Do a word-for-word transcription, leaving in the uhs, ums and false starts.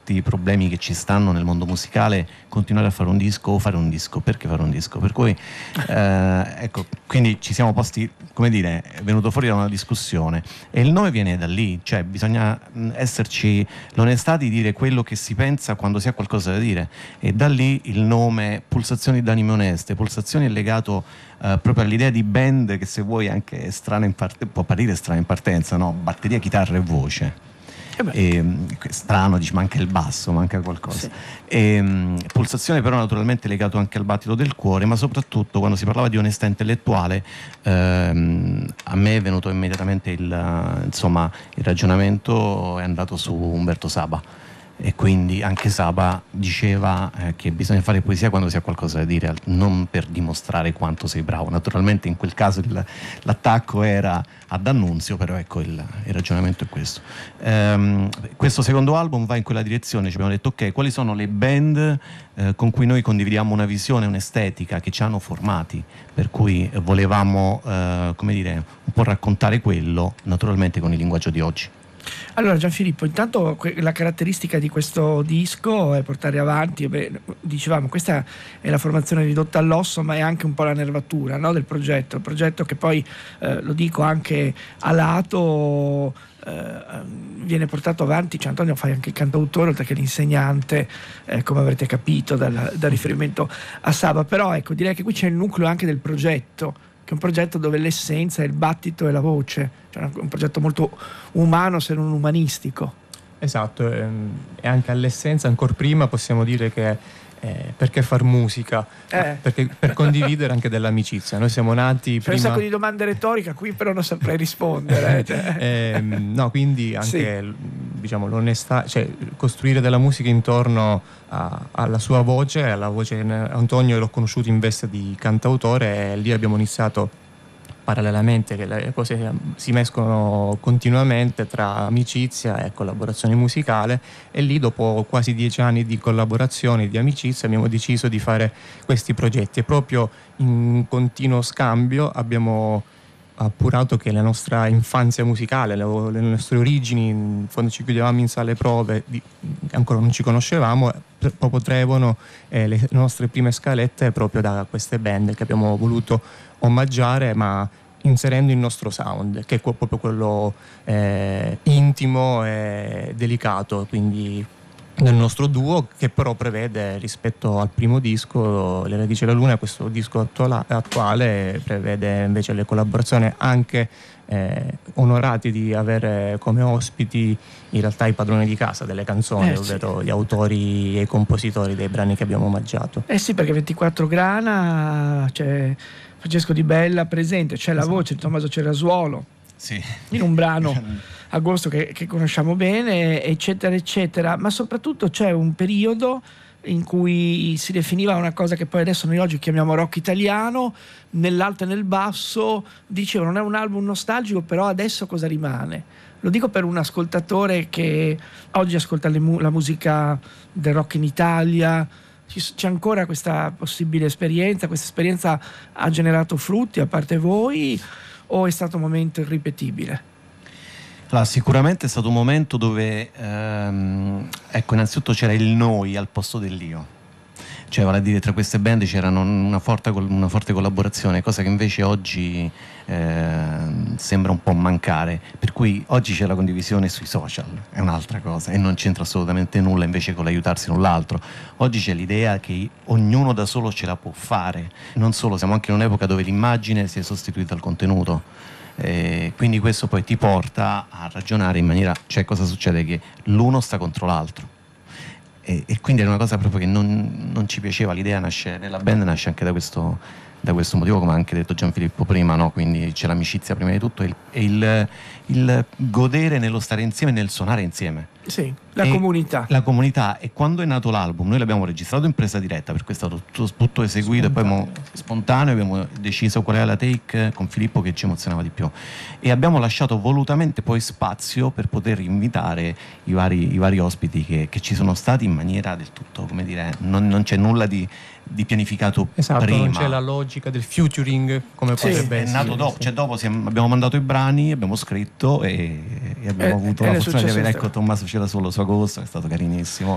tutti i problemi che ci stanno nel mondo musicale, continuare a fare un disco o fare un disco, perché fare un disco? Per cui eh, ecco, quindi ci siamo posti, come dire, è venuto fuori da una discussione e il nome viene da lì, cioè bisogna esserci l'onestà di dire quello che si pensa quando si ha qualcosa da dire, e da lì il nome Pulsazioni d'anime oneste. Pulsazioni è legato uh, proprio all'idea di band che, se vuoi, anche è strana in parte, può apparire strana in partenza, no? Batteria, chitarra e voce. E, strano, dici, manca il basso, manca qualcosa. Sì. E, um, pulsazione però naturalmente legato anche al battito del cuore, ma soprattutto quando si parlava di onestà intellettuale ehm, a me è venuto immediatamente il, insomma, il ragionamento è andato su Umberto Saba, e quindi anche Saba diceva eh, che bisogna fare poesia quando si ha qualcosa da dire, non per dimostrare quanto sei bravo. Naturalmente in quel caso il, l'attacco era ad D'Annunzio, però ecco il, il ragionamento è questo. Ehm, questo secondo album va in quella direzione, ci abbiamo detto ok, quali sono le band eh, con cui noi condividiamo una visione, un'estetica, che ci hanno formati, per cui volevamo eh, come dire, un po' raccontare quello, naturalmente con il linguaggio di oggi. Allora Gianfilippo, intanto la caratteristica di questo disco è portare avanti, beh, dicevamo, questa è la formazione ridotta all'osso, ma è anche un po' la nervatura, no, del progetto, il progetto che poi, eh, lo dico anche a lato, eh, viene portato avanti, cioè Antonio fai anche il cantautore oltre che l'insegnante, eh, come avrete capito dal, dal riferimento a Saba, però ecco, direi che qui c'è il nucleo anche del progetto, che è un progetto dove l'essenza è il battito e la voce, cioè un progetto molto umano se non umanistico. Esatto, e anche all'essenza, ancora prima possiamo dire che eh, perché far musica? Eh. Perché per condividere anche dell'amicizia. Noi siamo nati C'è prima... un sacco di domande retoriche a cui però non saprei rispondere. Cioè. eh, no, quindi anche sì. diciamo l'onestà, cioè costruire della musica intorno a, alla sua voce, alla voce. Antonio l'ho conosciuto in veste di cantautore e lì abbiamo iniziato parallelamente, che le cose si mescolano continuamente tra amicizia e collaborazione musicale, e lì dopo quasi dieci anni di collaborazione, di amicizia, abbiamo deciso di fare questi progetti, e proprio in continuo scambio abbiamo appurato che la nostra infanzia musicale, le, le nostre origini, quando ci chiudevamo in sale prove, di, ancora non ci conoscevamo, proprio trevano eh, le nostre prime scalette proprio da queste band che abbiamo voluto omaggiare, ma inserendo il nostro sound, che è proprio quello eh, intimo e delicato, quindi del nostro duo, che però prevede, rispetto al primo disco, Le radici della luna, questo disco attuale, attuale prevede invece le collaborazioni, anche eh, onorati di avere come ospiti in realtà i padroni di casa delle canzoni, eh, ovvero sì. gli autori e i compositori dei brani che abbiamo omaggiato. Eh sì, perché ventiquattro Grana, c'è Francesco Di Bella presente, c'è la voce di Tommaso Cerasuolo, sì. in un brano Agosto che, che conosciamo bene, eccetera eccetera, ma soprattutto c'è un periodo in cui si definiva una cosa che poi adesso noi oggi chiamiamo rock italiano, nell'alto e nel basso dicevano non è un album nostalgico, però adesso cosa rimane? Lo dico per un ascoltatore che oggi ascolta le mu- la musica del rock in Italia. C'è ancora questa possibile esperienza? Questa esperienza ha generato frutti a parte voi, o è stato un momento irripetibile? Allora, sicuramente è stato un momento dove ehm, ecco, innanzitutto c'era il noi al posto dell'io, cioè vale a dire tra queste band c'era una forte, una forte collaborazione, cosa che invece oggi eh, sembra un po' mancare, per cui oggi c'è la condivisione sui social, è un'altra cosa e non c'entra assolutamente nulla invece con l'aiutarsi l'un l'altro. Oggi c'è l'idea che ognuno da solo ce la può fare, non solo, siamo anche in un'epoca dove l'immagine si è sostituita al contenuto. Eh, quindi questo poi ti porta a ragionare in maniera, cioè cosa succede? Che l'uno sta contro l'altro e, e quindi era una cosa proprio che non, non ci piaceva. L'idea nasce, nella band nasce anche da questo, da questo motivo, come ha anche detto Gianfilippo prima, no? Quindi c'è l'amicizia prima di tutto e il, e il, il godere nello stare insieme e nel suonare insieme. Sì, la e comunità. La comunità. E quando è nato l'album, noi l'abbiamo registrato in presa diretta, per cui è stato tutto, tutto eseguito spontaneo. E poi mo, spontaneo, abbiamo deciso qual era la take con Filippo che ci emozionava di più. E abbiamo lasciato volutamente poi spazio per poter invitare i vari, i vari ospiti che, che ci sono stati in maniera del tutto, come dire, non, non c'è nulla di, di pianificato esatto, prima. Non c'è la logica del featuring come sì, potrebbe è essere. nato dopo, cioè dopo siamo, abbiamo mandato i brani, abbiamo scritto e, e abbiamo eh, avuto eh, la fortuna di avere, sta... ecco, Tommaso c'era solo su Agosto, è stato carinissimo.